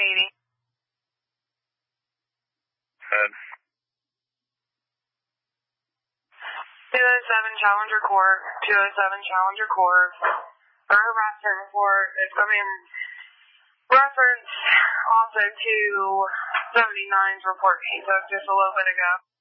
80. Head. 207 Challenger Court. 207 Challenger Court. Our harassment report is coming reference also to 79's report he took just a little bit ago.